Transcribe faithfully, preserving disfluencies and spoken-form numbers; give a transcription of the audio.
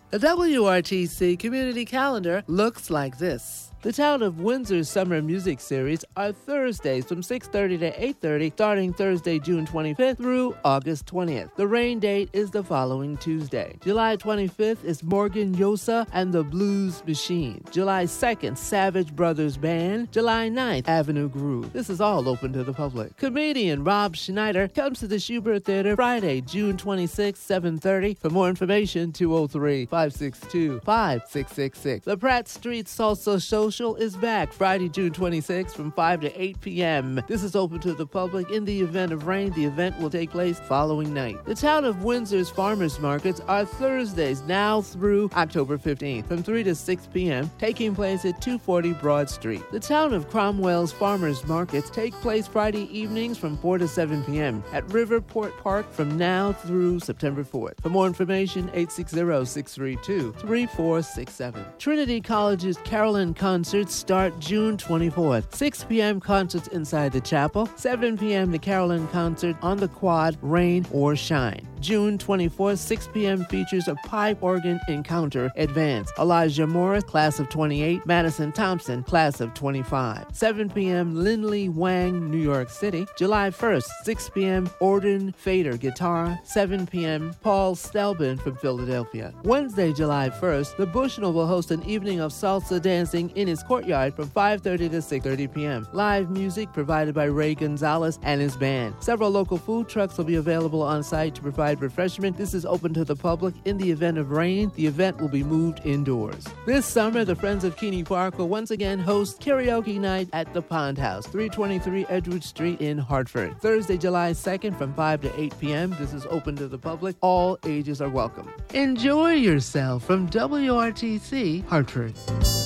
The W R T C Community Calendar looks like this. The Town of Windsor's Summer Music Series are Thursdays from six thirty to eight thirty, starting Thursday, June twenty-fifth through August twentieth. The rain date is the following Tuesday. July twenty-fifth is Morgan Yosa and the Blues Machine. July second, Savage Brothers Band. July ninth, Avenue Groove. This is all open to the public. Comedian Rob Schneider comes to the Schubert Theater Friday, June twenty-sixth, seven thirty. For more information, two oh three, five six two, five six six six. The Pratt Street Salsa Show is back Friday, June twenty-sixth from five to eight p.m. This is open to the public in the event of rain. The event will take place following night. The Town of Windsor's farmers markets are Thursdays now through October fifteenth from three to six p.m., taking place at two forty Broad Street. The Town of Cromwell's farmers markets take place Friday evenings from four to seven p.m. at Riverport Park from now through September fourth. For more information, eight six zero, six three two, three four six seven. Trinity College's Carolyn Concerts start June twenty-fourth. six p.m. concerts inside the chapel. seven p.m. the Carolyn Concert on the Quad, rain or shine. June twenty-fourth, six p.m. features a pipe organ encounter advance. Elijah Morris, class of twenty-eight. Madison Thompson, class of twenty-five. seven p.m. Lindley Wang, New York City. July first, six p.m. Orden Fader guitar. seven p.m. Paul Stelben from Philadelphia. Wednesday, July first, the Bushnell will host an evening of salsa dancing in his courtyard from five thirty to six thirty p.m. Live music provided by Ray Gonzalez and his band. Several local food trucks will be available on site to provide refreshment. This is open to the public. In the event of rain, the event will be moved indoors. This summer, the Friends of Keeney Park will once again host karaoke night at the Pond House, three twenty-three Edgewood Street in Hartford. Thursday, July second from five to eight p.m. This is open to the public. All ages are welcome. Enjoy yourself from W R T C Hartford.